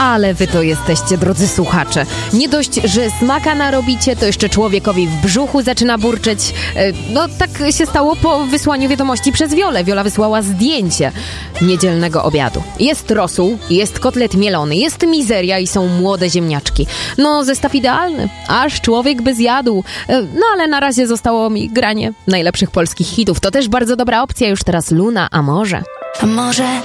Ale wy to jesteście, drodzy słuchacze. Nie dość, że smaka narobicie, to jeszcze człowiekowi w brzuchu zaczyna burczeć. No tak się stało po wysłaniu wiadomości przez Wiolę. Wiola wysłała zdjęcie niedzielnego obiadu. Jest rosół, jest kotlet mielony, jest mizeria i są młode ziemniaczki. No zestaw idealny, aż człowiek by zjadł. No ale na razie zostało mi granie najlepszych polskich hitów. To też bardzo dobra opcja, już teraz Luna, a może... A może